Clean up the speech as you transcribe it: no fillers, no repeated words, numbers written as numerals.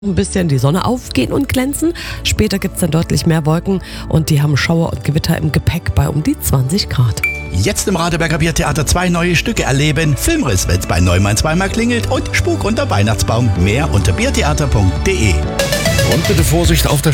ein bisschen die Sonne aufgehen und glänzen. Später gibt es dann deutlich mehr Wolken und die haben Schauer und Gewitter im Gepäck bei um die 20 Grad. Jetzt im Radeberger Biertheater 2 neue Stücke erleben. Filmriss, wenn's bei Neumann zweimal klingelt und Spuk unter Weihnachtsbaum. Mehr unter biertheater.de. Und bitte Vorsicht auf der